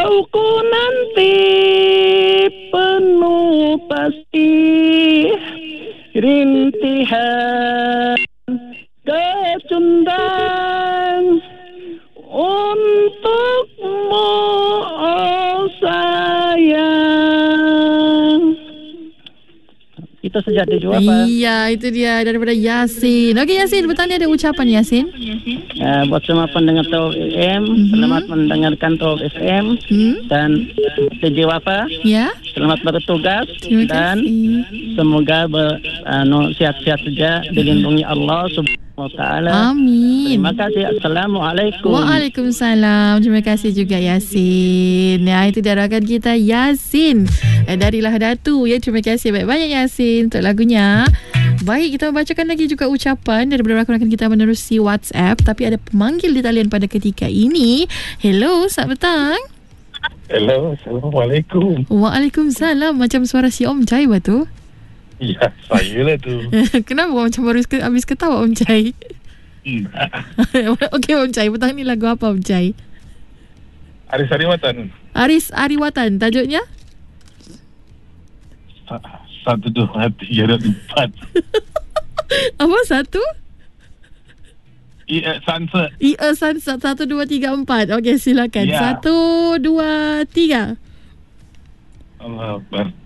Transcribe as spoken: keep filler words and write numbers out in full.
Rantauku nanti penuh pasti rintihan kecundang untukmu, oh sayang. Itu saja tujuh apa? Iya, itu dia daripada Yasin. Okey Yasin, bertanya ada ucapan Yasin? Uh, buat semua pendengar Top F M, mm-hmm. selamat mendengarkan Top F M hmm? dan D J Wafa. Ya. Selamat bertugas dan semoga ber, uh, sehat-sehat saja, dilindungi Allah Subhanahu wa taala. Amin. Terima kasih. Assalamualaikum. Waalaikumsalam. Terima kasih juga Yasin. Ya, itu dia rakan kita Yasin eh, dari Lahadatu ya. Terima kasih banyak-banyak Yasin untuk lagunya. Baik, kita membacakan lagi juga ucapan daripada rakan-rakan kita menerusi WhatsApp, tapi ada pemanggil di talian pada ketika ini. Hello, selamat petang. Hello, Assalamualaikum. Waalaikumsalam. Macam suara si Om Chai batu. Ya, saya lah tu. Kenapa macam baru ke- habis ketawa Om Chai? Okey Om Chai, petang ni lagu apa Om Chai? Aris Ariwatan. Aris Ariwatan, tajuknya? Satu, dua, tiga, dan empat. Apa satu? I A Sunset. I A Sunset, satu, dua, tiga, empat. Okey, silakan. Ya. Satu, dua, tiga. Allah Akbar.